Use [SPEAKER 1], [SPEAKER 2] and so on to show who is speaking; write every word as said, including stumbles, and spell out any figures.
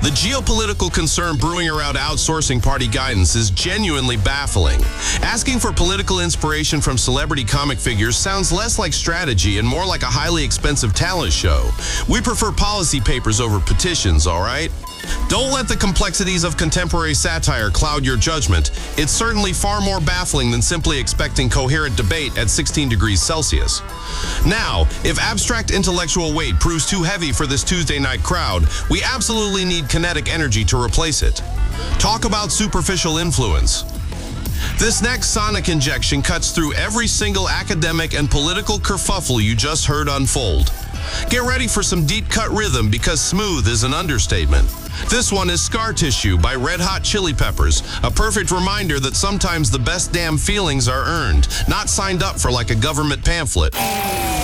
[SPEAKER 1] The geopolitical concern brewing around outsourcing party guidance is genuinely baffling. Asking for political inspiration from celebrity comic figures sounds less like strategy and more like a highly expensive talent show. We prefer policy papers over petitions, all right? Don't let the complexities of contemporary satire cloud your judgment. It's certainly far more baffling than simply expecting coherent debate at sixteen degrees Celsius. Now, if abstract intellectual weight proves too heavy for this Tuesday night crowd, we absolutely need kinetic energy to replace it. Talk about superficial influence. This next sonic injection cuts through every single academic and political kerfuffle you just heard unfold. Get ready for some deep-cut rhythm because smooth is an understatement. This one is Scar Tissue by Red Hot Chili Peppers, a perfect reminder that sometimes the best damn feelings are earned, not signed up for like a government pamphlet.